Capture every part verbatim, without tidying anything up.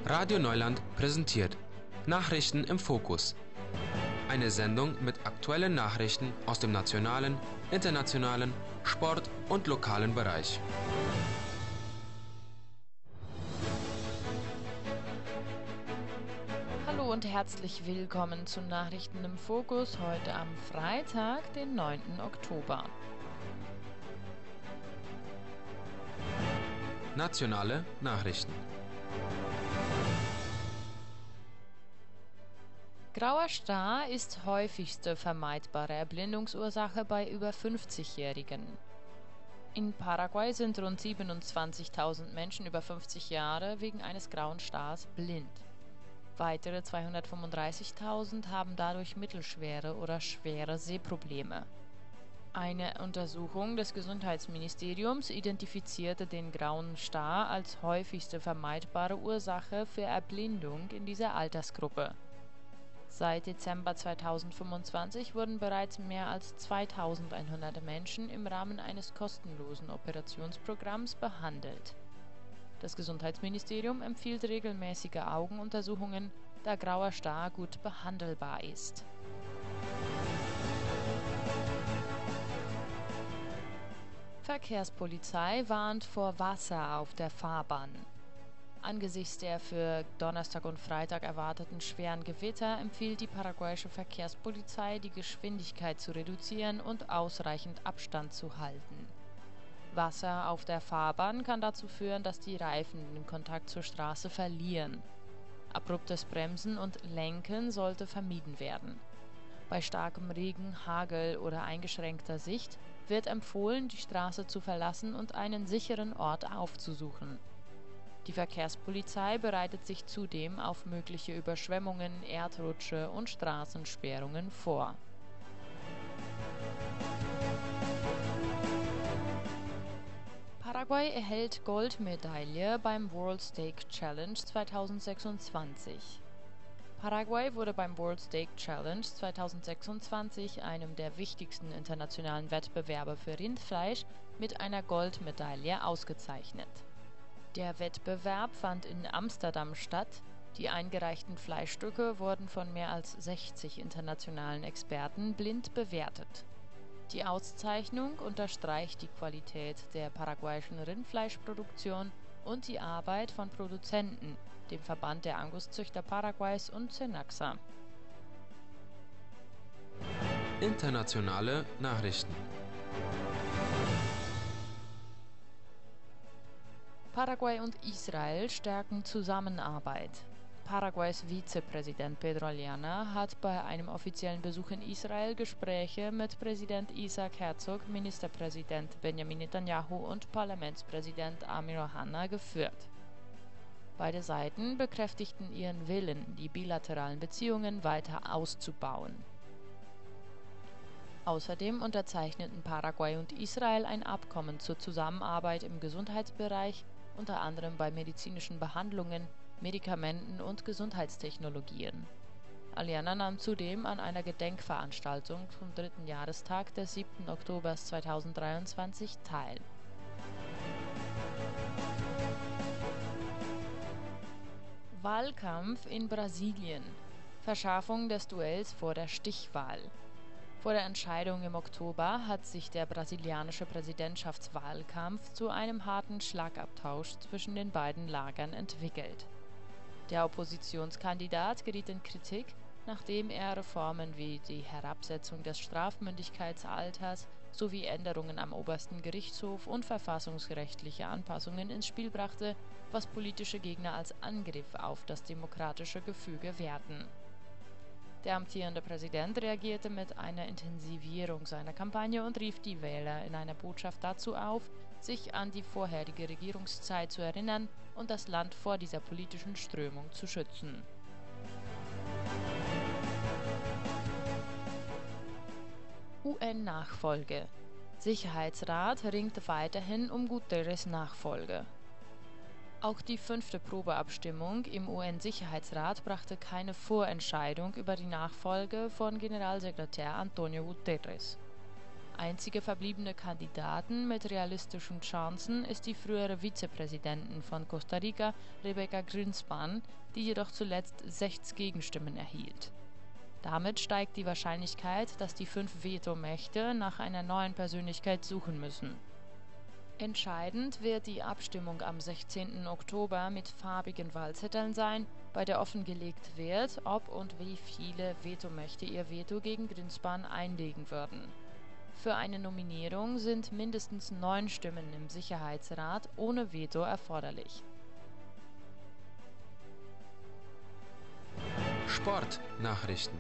Radio Neuland präsentiert Nachrichten im Fokus. Eine Sendung mit aktuellen Nachrichten aus dem nationalen, internationalen, Sport- und lokalen Bereich. Hallo und herzlich willkommen zu Nachrichten im Fokus heute am Freitag, den neunten Oktober. Nationale Nachrichten. Grauer Star ist häufigste vermeidbare Erblindungsursache bei über fünfzigjährigen. In Paraguay sind rund siebenundzwanzigtausend Menschen über fünfzig Jahre wegen eines grauen Stars blind. Weitere zweihundertfünfunddreißigtausend haben dadurch mittelschwere oder schwere Sehprobleme. Eine Untersuchung des Gesundheitsministeriums identifizierte den grauen Star als häufigste vermeidbare Ursache für Erblindung in dieser Altersgruppe. Seit Dezember zweitausendfünfundzwanzig wurden bereits mehr als zweitausendeinhundert Menschen im Rahmen eines kostenlosen Operationsprogramms behandelt. Das Gesundheitsministerium empfiehlt regelmäßige Augenuntersuchungen, da grauer Star gut behandelbar ist. Verkehrspolizei warnt vor Wasser auf der Fahrbahn. Angesichts der für Donnerstag und Freitag erwarteten schweren Gewitter empfiehlt die paraguayische Verkehrspolizei, die Geschwindigkeit zu reduzieren und ausreichend Abstand zu halten. Wasser auf der Fahrbahn kann dazu führen, dass die Reifen den Kontakt zur Straße verlieren. Abruptes Bremsen und Lenken sollte vermieden werden. Bei starkem Regen, Hagel oder eingeschränkter Sicht wird empfohlen, die Straße zu verlassen und einen sicheren Ort aufzusuchen. Die Verkehrspolizei bereitet sich zudem auf mögliche Überschwemmungen, Erdrutsche und Straßensperrungen vor. Paraguay erhält Goldmedaille beim World Steak Challenge zweitausendsechsundzwanzig. Paraguay wurde beim World Steak Challenge zweitausendsechsundzwanzig, einem der wichtigsten internationalen Wettbewerbe für Rindfleisch, mit einer Goldmedaille ausgezeichnet. Der Wettbewerb fand in Amsterdam statt. Die eingereichten Fleischstücke wurden von mehr als sechzig internationalen Experten blind bewertet. Die Auszeichnung unterstreicht die Qualität der paraguayischen Rindfleischproduktion und die Arbeit von Produzenten, dem Verband der Anguszüchter Paraguays und Cenaxa. Internationale Nachrichten. Paraguay und Israel stärken Zusammenarbeit. Paraguays Vizepräsident Pedro Aliana hat bei einem offiziellen Besuch in Israel Gespräche mit Präsident Isaac Herzog, Ministerpräsident Benjamin Netanyahu und Parlamentspräsident Amir Ohana geführt. Beide Seiten bekräftigten ihren Willen, die bilateralen Beziehungen weiter auszubauen. Außerdem unterzeichneten Paraguay und Israel ein Abkommen zur Zusammenarbeit im Gesundheitsbereich, unter anderem bei medizinischen Behandlungen, Medikamenten und Gesundheitstechnologien. Aliana nahm zudem an einer Gedenkveranstaltung zum dritten Jahrestag des siebten Oktober zweitausenddreiundzwanzig teil. Wahlkampf in Brasilien. Verschärfung des Duells vor der Stichwahl. Vor der Entscheidung im Oktober hat sich der brasilianische Präsidentschaftswahlkampf zu einem harten Schlagabtausch zwischen den beiden Lagern entwickelt. Der Oppositionskandidat geriet in Kritik, nachdem er Reformen wie die Herabsetzung des Strafmündigkeitsalters sowie Änderungen am obersten Gerichtshof und verfassungsrechtliche Anpassungen ins Spiel brachte, was politische Gegner als Angriff auf das demokratische Gefüge werten. Der amtierende Präsident reagierte mit einer Intensivierung seiner Kampagne und rief die Wähler in einer Botschaft dazu auf, sich an die vorherige Regierungszeit zu erinnern und das Land vor dieser politischen Strömung zu schützen. U N-Nachfolge. Sicherheitsrat ringt weiterhin um Guterres Nachfolge. Auch die fünfte Probeabstimmung im U N-Sicherheitsrat brachte keine Vorentscheidung über die Nachfolge von Generalsekretär António Guterres. Einzige verbliebene Kandidatin mit realistischen Chancen ist die frühere Vizepräsidentin von Costa Rica, Rebeca Grynspan, die jedoch zuletzt sechs Gegenstimmen erhielt. Damit steigt die Wahrscheinlichkeit, dass die fünf Vetomächte nach einer neuen Persönlichkeit suchen müssen. Entscheidend wird die Abstimmung am sechzehnten Oktober mit farbigen Wahlzetteln sein, bei der offengelegt wird, ob und wie viele Vetomächte ihr Veto gegen Grynspan einlegen würden. Für eine Nominierung sind mindestens neun Stimmen im Sicherheitsrat ohne Veto erforderlich. Sportnachrichten.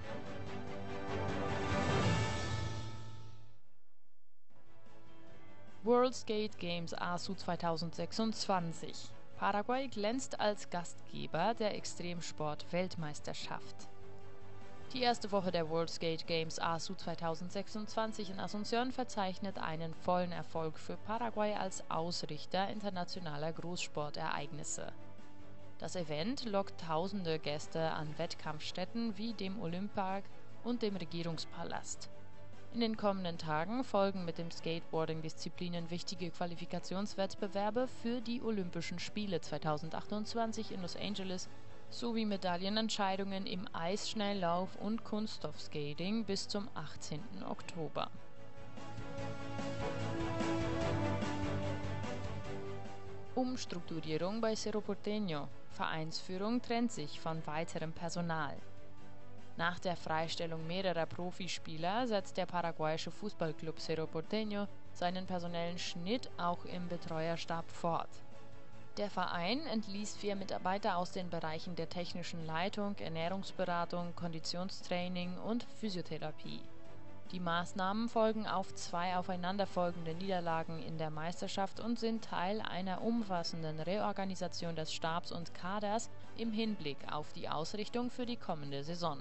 World Skate Games A S U zweitausendsechsundzwanzig. Paraguay glänzt als Gastgeber der Extremsport-Weltmeisterschaft. Die erste Woche der World Skate Games A S U zweitausendsechsundzwanzig in Asunción verzeichnet einen vollen Erfolg für Paraguay als Ausrichter internationaler Großsportereignisse. Das Event lockt tausende Gäste an Wettkampfstätten wie dem Olympark und dem Regierungspalast. In den kommenden Tagen folgen mit dem Skateboarding-Disziplinen wichtige Qualifikationswettbewerbe für die Olympischen Spiele zweitausendachtundzwanzig in Los Angeles sowie Medaillenentscheidungen im Eisschnelllauf und Kunststoffskating bis zum achtzehnten Oktober. Umstrukturierung bei Cerro Porteño. Vereinsführung trennt sich von weiterem Personal. Nach der Freistellung mehrerer Profispieler setzt der paraguayische Fußballclub Cerro Porteño seinen personellen Schnitt auch im Betreuerstab fort. Der Verein entließ vier Mitarbeiter aus den Bereichen der technischen Leitung, Ernährungsberatung, Konditionstraining und Physiotherapie. Die Maßnahmen folgen auf zwei aufeinanderfolgende Niederlagen in der Meisterschaft und sind Teil einer umfassenden Reorganisation des Stabs und Kaders im Hinblick auf die Ausrichtung für die kommende Saison.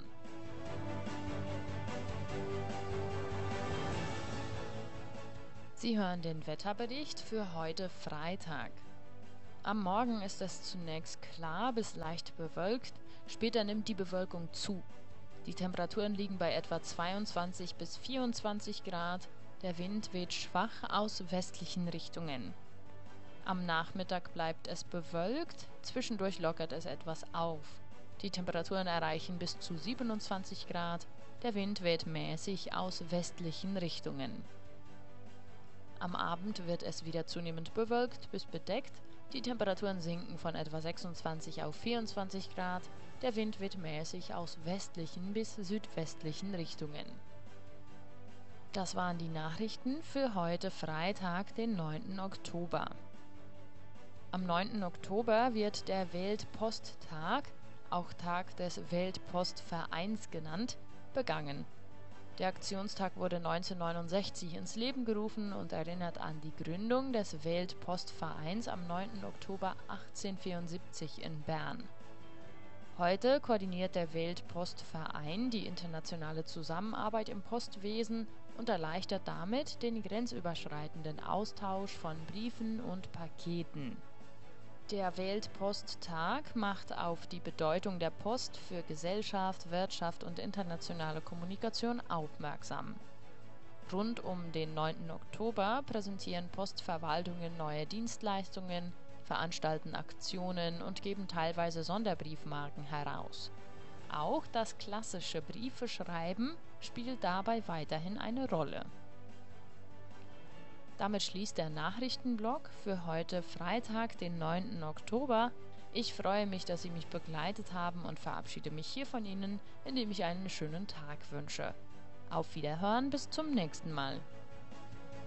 Sie hören den Wetterbericht für heute Freitag. Am Morgen ist es zunächst klar bis leicht bewölkt, später nimmt die Bewölkung zu. Die Temperaturen liegen bei etwa zweiundzwanzig bis vierundzwanzig Grad, der Wind weht schwach aus westlichen Richtungen. Am Nachmittag bleibt es bewölkt, zwischendurch lockert es etwas auf. Die Temperaturen erreichen bis zu siebenundzwanzig Grad, der Wind weht mäßig aus westlichen Richtungen. Am Abend wird es wieder zunehmend bewölkt bis bedeckt, die Temperaturen sinken von etwa sechsundzwanzig auf vierundzwanzig Grad, der Wind weht mäßig aus westlichen bis südwestlichen Richtungen. Das waren die Nachrichten für heute Freitag, den neunten Oktober. Am neunten Oktober wird der Weltposttag, auch Tag des Weltpostvereins genannt, begangen. Der Aktionstag wurde neunzehnhundertneunundsechzig ins Leben gerufen und erinnert an die Gründung des Weltpostvereins am neunten Oktober achtzehnhundertvierundsiebzig in Bern. Heute koordiniert der Weltpostverein die internationale Zusammenarbeit im Postwesen und erleichtert damit den grenzüberschreitenden Austausch von Briefen und Paketen. Der Weltposttag macht auf die Bedeutung der Post für Gesellschaft, Wirtschaft und internationale Kommunikation aufmerksam. Rund um den neunten Oktober präsentieren Postverwaltungen neue Dienstleistungen, veranstalten Aktionen und geben teilweise Sonderbriefmarken heraus. Auch das klassische Briefeschreiben spielt dabei weiterhin eine Rolle. Damit schließt der Nachrichtenblock für heute Freitag, den neunten Oktober. Ich freue mich, dass Sie mich begleitet haben und verabschiede mich hier von Ihnen, indem ich einen schönen Tag wünsche. Auf Wiederhören, bis zum nächsten Mal.